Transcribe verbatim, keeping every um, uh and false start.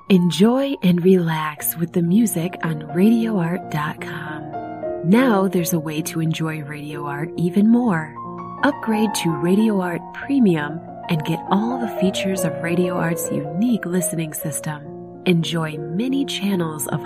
Enjoy and relax with the music on radio art dot com. Now there's a way to enjoy Radio Art even more. Upgrade to Radio Art Premium and get all the features of Radio Art's unique listening system. Enjoy many channels of